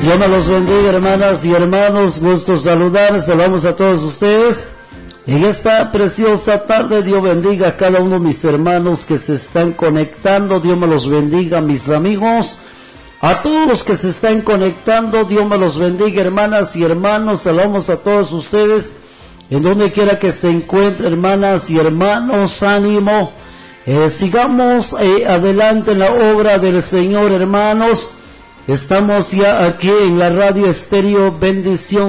Dios me los bendiga, hermanas y hermanos, gusto saludarles, saludamos a todos ustedes. En esta preciosa tarde, Dios bendiga a cada uno de mis hermanos que se están conectando, Dios me los bendiga, mis amigos. A todos los que se están conectando, Dios me los bendiga, hermanas y hermanos, saludamos a todos ustedes, en donde quiera que se encuentren, hermanas y hermanos, ánimo. Sigamos adelante en la obra del Señor, hermanos. Estamos ya aquí en la radio estéreo Bendición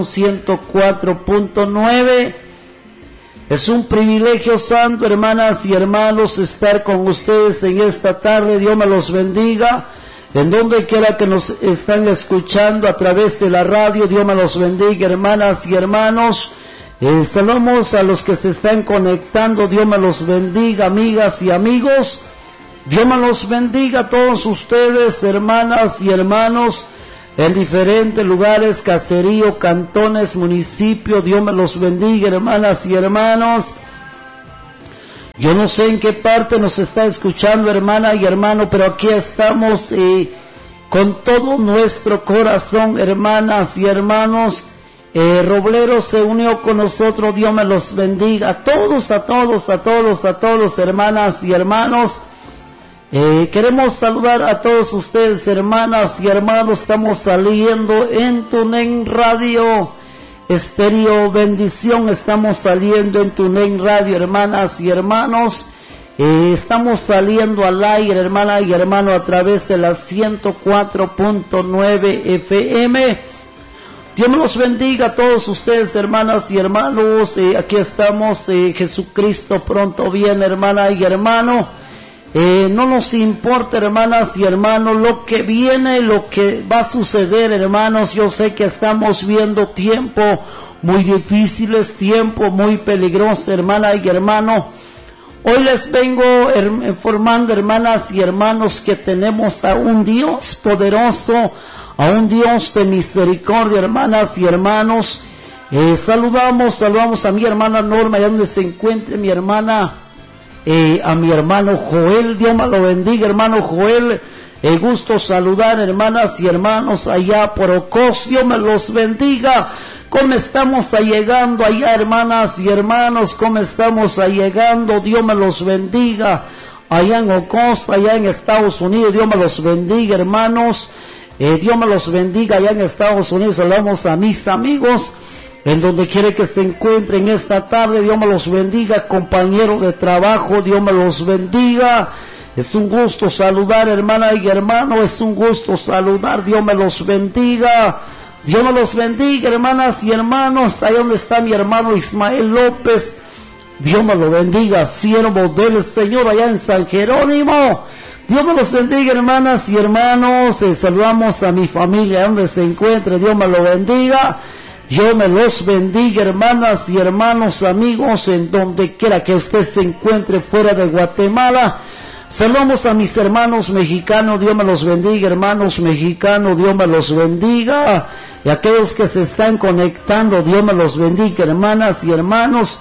104.9. Es un privilegio santo, hermanas y hermanos, estar con ustedes en esta tarde. Dios me los bendiga. En donde quiera que nos están escuchando a través de la radio, Dios me los bendiga, hermanas y hermanos. Saludamos a los que se están conectando. Dios me los bendiga, amigas y amigos. Dios me los bendiga a todos ustedes, hermanas y hermanos, en diferentes lugares, caserío, cantones, municipios. Dios me los bendiga, hermanas y hermanos. Yo no sé en qué parte nos está escuchando, hermana y hermano, pero aquí estamos con todo nuestro corazón, hermanas y hermanos. Roblero se unió con nosotros. Dios me los bendiga a todos, hermanas y hermanos. Queremos saludar a todos ustedes, hermanas y hermanos. Estamos saliendo en TuneIn Radio Estéreo Bendición. Estamos saliendo en TuneIn Radio, hermanas y hermanos. Estamos saliendo al aire, hermana y hermano, a través de la 104.9 FM. Dios me los bendiga a todos ustedes, hermanas y hermanos. Aquí estamos. Jesucristo pronto viene, hermana y hermano. No nos importa, hermanas y hermanos, lo que viene, lo que va a suceder, hermanos. Yo sé que estamos viendo tiempos muy difíciles, tiempos muy peligrosos, hermana y hermano. Hoy les vengo informando, hermanas y hermanos, que tenemos a un Dios poderoso, a un Dios de misericordia, hermanas y hermanos. Saludamos a mi hermana Norma, allá donde se encuentre mi hermana. A mi hermano Joel. Dios me lo bendiga, hermano Joel. Gusto saludar, hermanas y hermanos, allá por Ocos. Dios me los bendiga. ¿Cómo estamos llegando allá, hermanas y hermanos? ¿Cómo estamos llegando? Dios me los bendiga. Allá en Ocos, allá en Estados Unidos. Dios me los bendiga, hermanos. Dios me los bendiga allá en Estados Unidos. Saludamos a mis amigos en donde quiere que se encuentren esta tarde. Dios me los bendiga, compañeros de trabajo. Dios me los bendiga. Es un gusto saludar, hermana y hermano. Es un gusto saludar. Dios me los bendiga. Dios me los bendiga, hermanas y hermanos. Ahí donde está mi hermano Ismael López. Dios me lo bendiga, siervo del Señor allá en San Jerónimo. Dios me los bendiga, hermanas y hermanos. Saludamos a mi familia donde se encuentre. Dios me lo bendiga. Dios me los bendiga, hermanas y hermanos, amigos, en donde quiera que usted se encuentre fuera de Guatemala. Saludamos a mis hermanos mexicanos. Dios me los bendiga, hermanos mexicanos. Dios me los bendiga. Y a aquellos que se están conectando, Dios me los bendiga, hermanas y hermanos.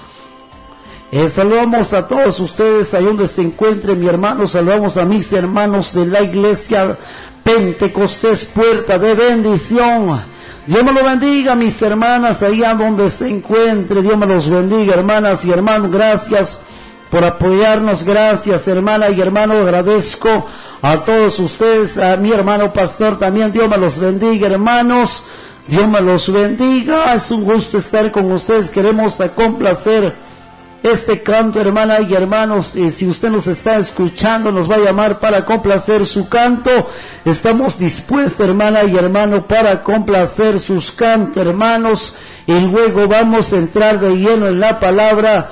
Saludamos a todos ustedes ahí donde se encuentre mi hermano. Saludamos a mis hermanos de la iglesia Pentecostés Puerta de Bendición. Dios me lo bendiga, mis hermanas, allá donde se encuentre. Dios me los bendiga, hermanas y hermanos. Gracias por apoyarnos. Gracias, hermana y hermano. Agradezco a todos ustedes, a mi hermano pastor también. Dios me los bendiga, hermanos. Dios me los bendiga. Es un gusto estar con ustedes. Queremos complacer este canto, hermana y hermanos. Si usted nos está escuchando, nos va a llamar para complacer su canto. Estamos dispuestos, hermana y hermano, para complacer sus cantos, hermanos. Y luego vamos a entrar de lleno en la palabra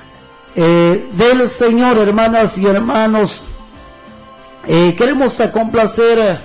del Señor, hermanas y hermanos. Queremos complacer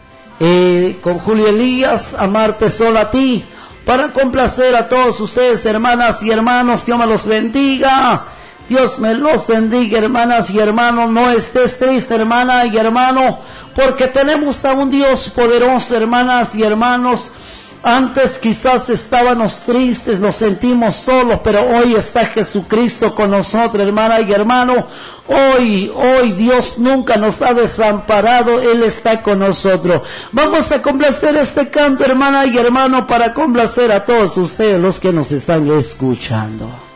con Julio Elías, Amarte Solo a Ti. Para complacer a todos ustedes, hermanas y hermanos. Dios me los bendiga. Dios me los bendiga, hermanas y hermanos. No estés triste, hermana y hermano, porque tenemos a un Dios poderoso, hermanas y hermanos. Antes quizás estábamos tristes, nos sentimos solos, pero hoy está Jesucristo con nosotros, hermana y hermano. Hoy Dios nunca nos ha desamparado, Él está con nosotros. Vamos a complacer este canto, hermana y hermano, para complacer a todos ustedes los que nos están escuchando.